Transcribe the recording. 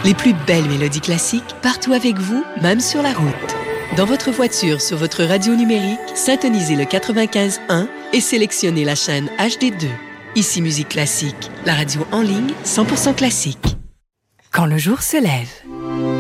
Les plus belles mélodies classiques partout avec vous, même sur la route. Dans votre voiture, sur votre radio numérique, syntonisez le 95.1 et sélectionnez la chaîne HD2. Ici Musique Classique, la radio en ligne 100% classique. Quand le jour se lève.